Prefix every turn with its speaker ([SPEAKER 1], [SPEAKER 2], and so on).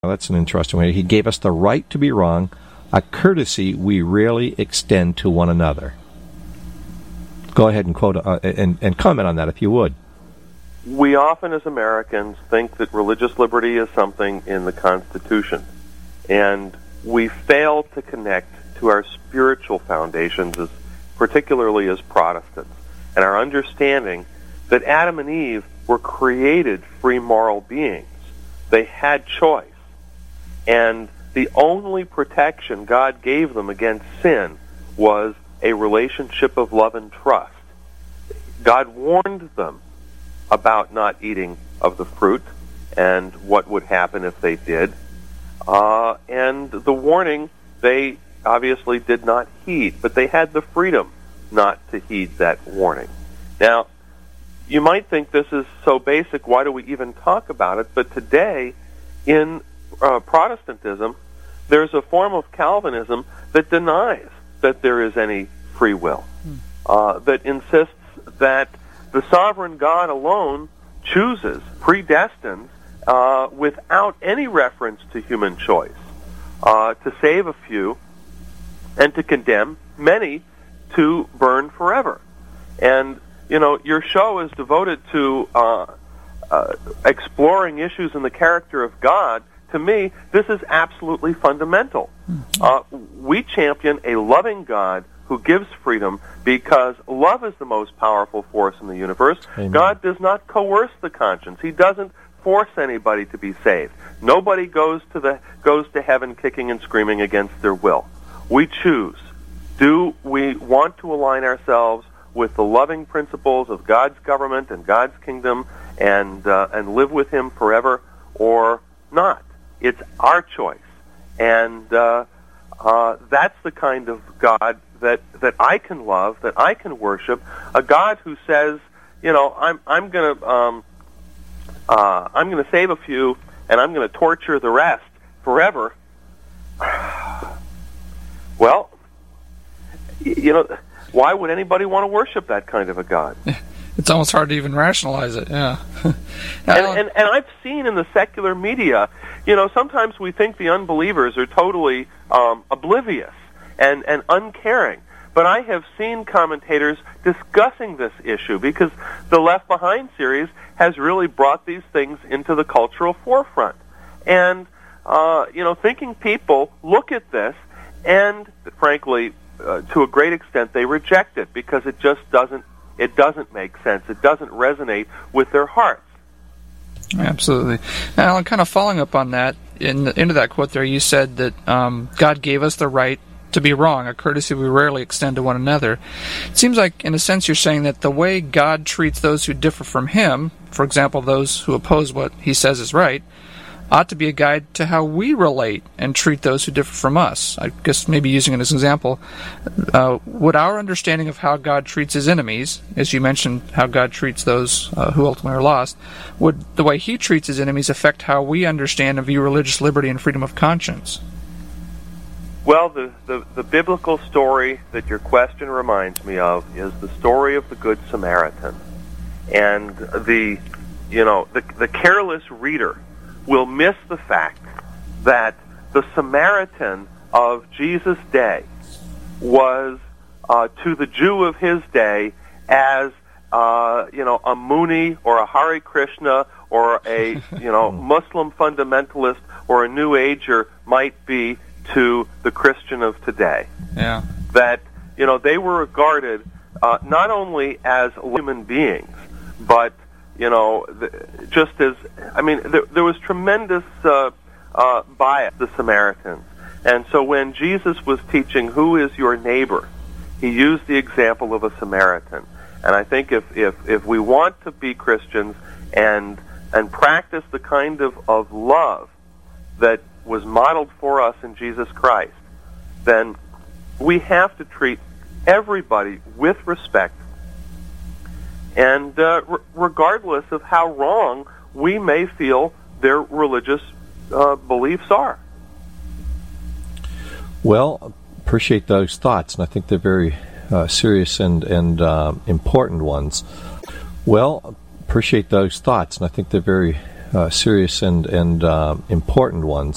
[SPEAKER 1] That's an interesting way. He gave us the right to be wrong, a courtesy we rarely extend to one another. Go ahead and quote and comment on that if you would.
[SPEAKER 2] We often, as Americans, think that religious liberty is something in the Constitution, and we fail to connect to our spiritual foundations, particularly as Protestants, and our understanding that Adam and Eve were created free moral beings. They had choice, and the only protection God gave them against sin was a relationship of love and trust. God warned them about not eating of the fruit and what would happen if they did. And the warning they obviously did not heed, but they had the freedom not to heed that warning. Now, you might think this is so basic, why do we even talk about it? But today, in Protestantism, there's a form of Calvinism that denies that there is any free will, that insists that the sovereign God alone chooses, predestines, without any reference to human choice, to save a few and to condemn many to burn forever. And, you know, your show is devoted to exploring issues in the character of God. To me, this is absolutely fundamental. We champion a loving God who gives freedom because love is the most powerful force in the universe. Amen. God does not coerce the conscience. He doesn't force anybody to be saved. Nobody goes to heaven kicking and screaming against their will. We choose. Do we want to align ourselves with the loving principles of God's government and God's kingdom and live with Him forever, or not? It's our choice, and that's the kind of God that I can love, that I can worship. A God who says, you know, I'm going to save a few, and I'm going to torture the rest forever. Well, you know, why would anybody want to worship that kind of a God?
[SPEAKER 3] It's almost hard to even rationalize it, yeah.
[SPEAKER 2] and I've seen in the secular media, you know, sometimes we think the unbelievers are totally oblivious and uncaring. But I have seen commentators discussing this issue because the Left Behind series has really brought these things into the cultural forefront. And, you know, thinking people look at this and, frankly, to a great extent, they reject it because it just doesn't make sense. It doesn't resonate with their hearts.
[SPEAKER 3] Absolutely. Alan, kind of following up on that, into that quote there, you said that God gave us the right to be wrong, a courtesy we rarely extend to one another. It seems like, in a sense, you're saying that the way God treats those who differ from Him, for example, those who oppose what He says is right, ought to be a guide to how we relate and treat those who differ from us. I guess maybe using it as an example, would our understanding of how God treats His enemies, as you mentioned how God treats those who ultimately are lost, would the way He treats His enemies affect how we understand and view religious liberty and freedom of conscience?
[SPEAKER 2] Well, the biblical story that your question reminds me of is the story of the Good Samaritan. And the careless reader will miss the fact that the Samaritan of Jesus' day was to the Jew of his day as a Muni or a Hare Krishna or a Muslim fundamentalist or a New Ager might be to the Christian of today.
[SPEAKER 3] Yeah.
[SPEAKER 2] That they were regarded not only as human beings, but just as, there was tremendous bias, the Samaritans. And so when Jesus was teaching who is your neighbor, He used the example of a Samaritan. And I think if we want to be Christians and practice the kind of love that was modeled for us in Jesus Christ, then we have to treat everybody with respect, and regardless of how wrong we may feel their religious beliefs are.
[SPEAKER 1] Well, appreciate those thoughts, and I think they're very serious and important ones. Well, appreciate those thoughts, and I think they're very serious and important ones.